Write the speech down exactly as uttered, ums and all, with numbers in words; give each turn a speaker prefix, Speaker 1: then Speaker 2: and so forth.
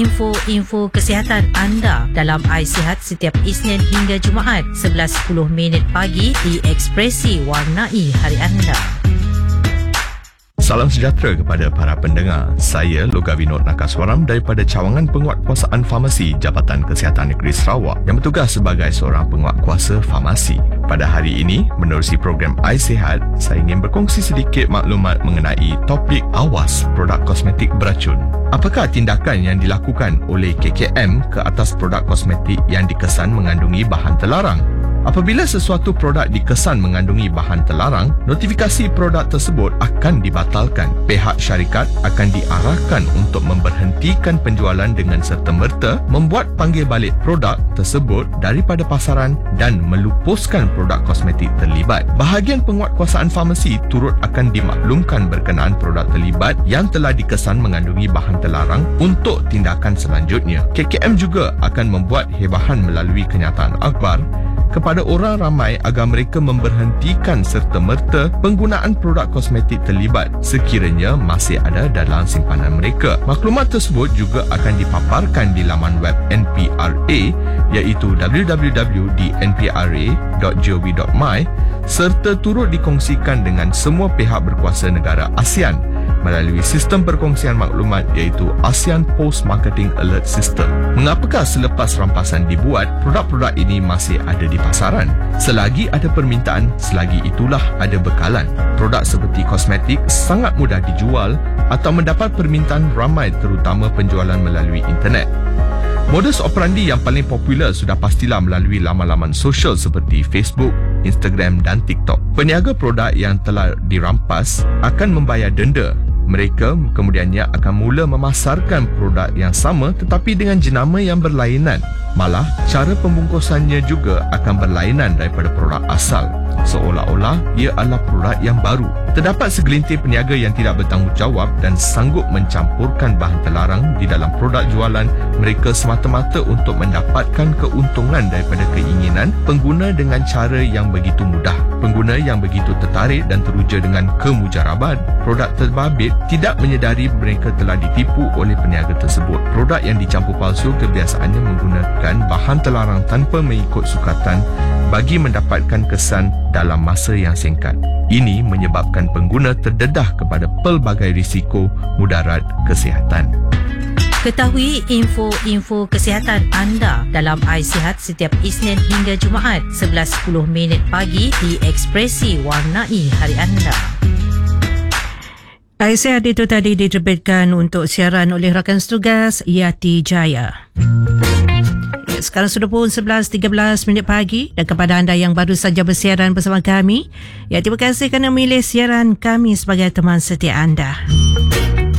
Speaker 1: info-info kesihatan anda dalam iSihat setiap Isnin hingga Jumaat sebelas sepuluh minit pagi di Ekspresi Warnai Hari Anda.
Speaker 2: Salam sejahtera kepada para pendengar. Saya Loga Vinod Nakaswaram daripada Cawangan Penguatkuasaan Farmasi Jabatan Kesihatan Negeri Sarawak yang bertugas sebagai seorang penguatkuasa farmasi. Pada hari ini, menerusi program iSihat, saya ingin berkongsi sedikit maklumat mengenai topik awas produk kosmetik beracun. Apakah tindakan yang dilakukan oleh K K M ke atas produk kosmetik yang dikesan mengandungi bahan terlarang? Apabila sesuatu produk dikesan mengandungi bahan terlarang, notifikasi produk tersebut akan dibatalkan. Pihak syarikat akan diarahkan untuk memberhentikan penjualan dengan serta-merta, membuat panggil balik produk tersebut daripada pasaran dan melupuskan produk kosmetik terlibat. Bahagian penguatkuasaan farmasi turut akan dimaklumkan berkenaan produk terlibat yang telah dikesan mengandungi bahan terlarang untuk tindakan selanjutnya. K K M juga akan membuat hebahan melalui kenyataan akhbar kepada orang ramai agar mereka memberhentikan serta-merta penggunaan produk kosmetik terlibat sekiranya masih ada dalam simpanan mereka. Maklumat tersebut juga akan dipaparkan di laman web N P R A iaitu w w w dot n p r a dot gov dot my serta turut dikongsikan dengan semua pihak berkuasa negara ASEAN melalui sistem perkongsian maklumat iaitu ASEAN Post Marketing Alert System. Mengapakah selepas rampasan dibuat, produk-produk ini masih ada di pasaran? Selagi ada permintaan, selagi itulah ada bekalan. Produk seperti kosmetik sangat mudah dijual atau mendapat permintaan ramai, terutama penjualan melalui internet. Modus operandi yang paling popular sudah pastilah melalui laman-laman sosial seperti Facebook, Instagram dan TikTok. Peniaga produk yang telah dirampas akan membayar denda. Mereka kemudiannya akan mula memasarkan produk yang sama tetapi dengan jenama yang berlainan. Malah, cara pembungkusannya juga akan berlainan daripada produk asal, seolah-olah ia adalah produk yang baru. Terdapat segelintir peniaga yang tidak bertanggungjawab dan sanggup mencampurkan bahan terlarang di dalam produk jualan mereka semata-mata untuk mendapatkan keuntungan daripada keinginan pengguna dengan cara yang begitu mudah. Pengguna yang begitu tertarik dan teruja dengan kemujaraban produk terbabit tidak menyedari mereka telah ditipu oleh peniaga tersebut. Produk yang dicampur palsu kebiasaannya menggunakan bahan terlarang tanpa mengikut sukatan bagi mendapatkan kesan dalam masa yang singkat. Ini menyebabkan pengguna terdedah kepada pelbagai risiko mudarat kesihatan.
Speaker 1: Ketahui info-info kesihatan anda dalam iSihat setiap Isnin hingga Jumaat sebelas sepuluh minit pagi di Ekspresi Warnai Hari Anda. iSihat itu tadi diterbitkan untuk siaran oleh rakan setugas Yati Jaya. Sekarang sudah pun sebelas tiga belas minit pagi dan kepada anda yang baru saja bersiaran bersama kami, ya terima kasih kerana memilih siaran kami sebagai teman setia anda.